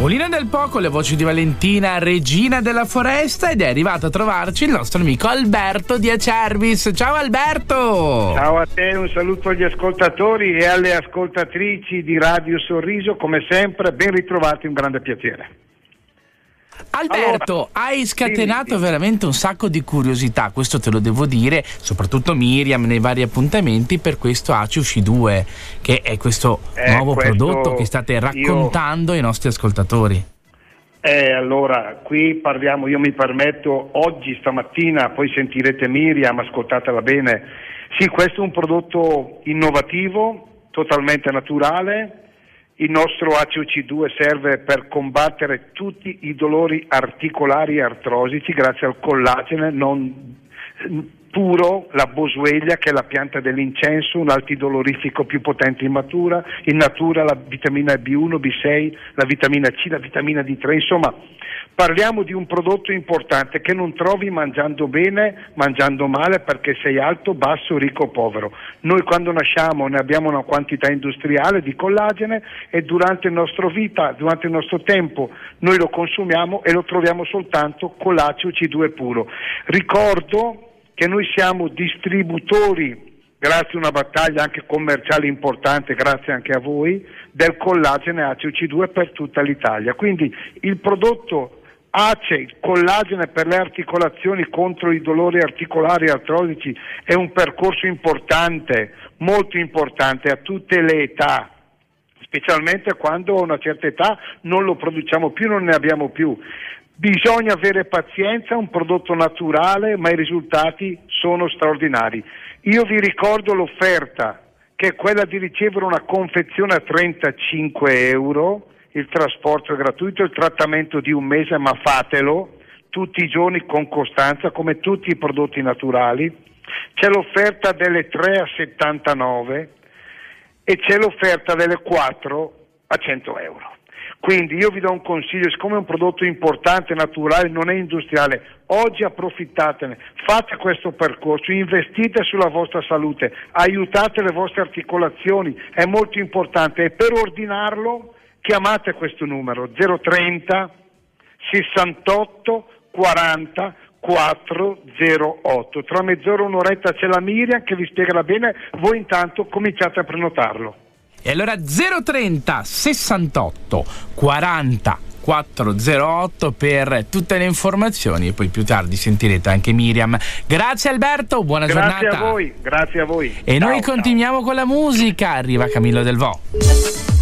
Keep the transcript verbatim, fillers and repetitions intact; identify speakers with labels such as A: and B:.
A: Mulino del Po con le voci di Valentina, regina della foresta, ed è arrivato a trovarci il nostro amico Alberto di Acerbis. Ciao Alberto!
B: Ciao a te, un saluto agli ascoltatori e alle ascoltatrici di Radio Sorriso, come sempre ben ritrovati, un grande piacere.
A: Alberto, allora, hai scatenato
B: sì, sì.
A: veramente un sacco di curiosità, questo te lo devo dire, soprattutto Miriam nei vari appuntamenti, per questo A C U S C I due, che è questo
B: eh,
A: nuovo
B: questo
A: prodotto che state raccontando io... ai nostri ascoltatori.
B: Eh, allora, qui parliamo, io mi permetto, oggi, stamattina, poi sentirete Miriam, ascoltatela bene. Sì, questo è un prodotto innovativo, totalmente naturale. Il nostro A C U S C I due serve per combattere tutti i dolori articolari e artrosici grazie al collagene non puro, la boswellia, che è la pianta dell'incenso, un antidolorifico più potente in natura, in natura la vitamina B uno, B sei, la vitamina C, la vitamina D tre, insomma parliamo di un prodotto importante che non trovi mangiando bene, mangiando male, perché sei alto, basso, ricco o povero. Noi quando nasciamo ne abbiamo una quantità industriale di collagene e durante il nostro vita, durante il nostro tempo noi lo consumiamo e lo troviamo soltanto con l'A C U S C I due puro. Ricordo che noi siamo distributori, grazie a una battaglia anche commerciale importante, grazie anche a voi, del collagene A C U S C I due per tutta l'Italia. Quindi il prodotto A C E, il collagene per le articolazioni contro i dolori articolari e artrosici, è un percorso importante, molto importante a tutte le età, specialmente quando a una certa età non lo produciamo più, non ne abbiamo più. Bisogna avere pazienza, un prodotto naturale, ma i risultati sono straordinari. Io vi ricordo l'offerta, che è quella di ricevere una confezione a trentacinque euro, il trasporto è gratuito, il trattamento di un mese, ma fatelo tutti i giorni con costanza, come tutti i prodotti naturali. C'è l'offerta delle tre a settantanove e c'è l'offerta delle quattro a cento euro. Quindi io vi do un consiglio, siccome è un prodotto importante, naturale, non è industriale, oggi approfittatene, fate questo percorso, investite sulla vostra salute, aiutate le vostre articolazioni, è molto importante, e per ordinarlo chiamate questo numero zero trenta sessantotto quaranta quattrocentotto. Tra mezz'ora e un'oretta c'è la Miriam che vi spiegherà bene, voi intanto cominciate a prenotarlo.
A: E allora zero trenta sessantotto quaranta quattrocentotto per tutte le informazioni, e poi più tardi sentirete anche Miriam. Grazie Alberto, buona
B: grazie
A: giornata.
B: Grazie a voi, grazie a voi.
A: E
B: ciao,
A: noi continuiamo
B: ciao.
A: con la musica, arriva Camillo Del Vo'.